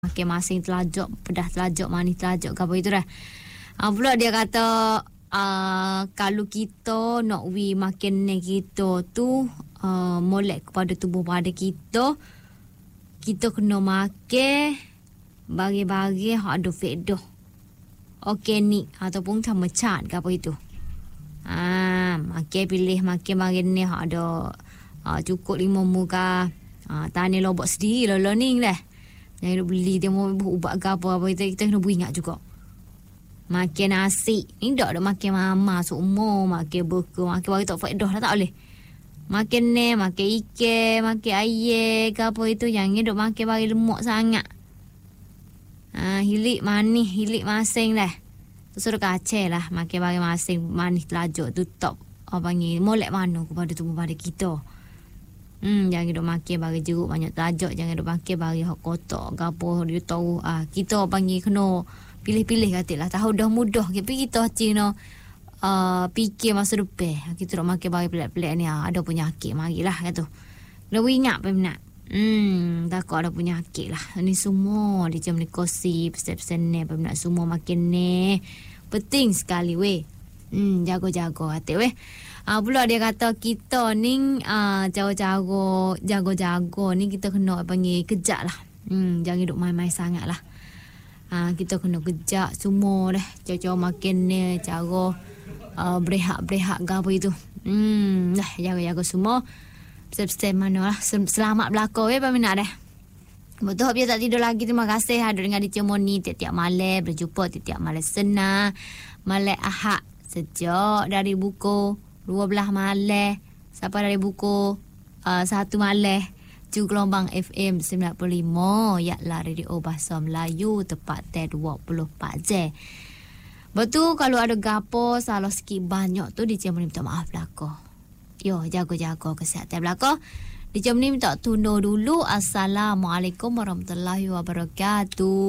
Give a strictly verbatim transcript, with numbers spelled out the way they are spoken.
Makan masing telajak, pedah telajak, manis telajak ke apa itu dah. Ha, pula dia kata uh, kalau kita nak we makan ni kita tu uh, molek kepada tubuh pada kita, kita kena makan bagi-bagi hak ada faedah organik ataupun sama cat ke apa itu. Ha, makan pilih makan bagi ni hak ada uh, cukup lima muka. Ha, tani lobok sendiri lah learning dah. Jangan nak beli dia mau ubat ke apa-apa kita, kita kena beringat juga. Makan nasi. Ni tak ada makan mama semua. Makan burger. Makan bagi tak faedah lah tak boleh. Makan ni, makan ikan, makan air ke apa itu. Jangan duk makan bagi lemak sangat. Ha, hilik manis, hilik masing lah. Tu suruh kacau lah. Makan bagi masing manis telajak tu top. Apa panggil, molek mana kepada tubuh pada kita. Hmm, jangan duk makan bagi jeruk banyak tajak, jangan duk makan bagi hak kotak ke apa dia tahu. Ah, kita panggil kena pilih-pilih katalah. Tahu dah mudah tapi kita cina uh, fikir masa depan. Kita duk makan bagi pelik-pelik ni ah, ada penyakit marilah kata. Kena ingat peminat. Hmm, takut ada penyakit lah. Ni semua dia macam ni kosi, pesan-pesan ni peminat semua makan ni. Penting sekali weh. Hmm, jago-jago hati weh. Ah, pula dia kata kita ni ah, jago-jago, jago-jago ni kita kena panggil kejap lah. Hmm, jangan duduk main-main sangat lah. Ah, kita kena kejap semua dah. Cara-cara makan ni, cara uh, berehat-berehat ke apa itu. Hmm, dah jaga-jaga semua. Pesan-pesan mana lah. Selamat belakang ya peminat dah. Betul, biar tak tidur lagi. Terima kasih hadir dengan Dicik Moni tiap-tiap malam. Berjumpa tiap-tiap malam senang. Malam Ahad. Sejak dari buku dua belas malam sampai dari buku uh, satu malam di gelombang F M sembilan puluh lima yaklah Radio Bahasa Melayu tepat dua puluh empat jam. Betul, kalau ada gapo salah sikit banyak tu Dicik Moni minta maaf belaka. Yo, jaga-jaga kesihatan belaka. Dicik Moni minta tunda dulu. Assalamualaikum warahmatullahi wabarakatuh.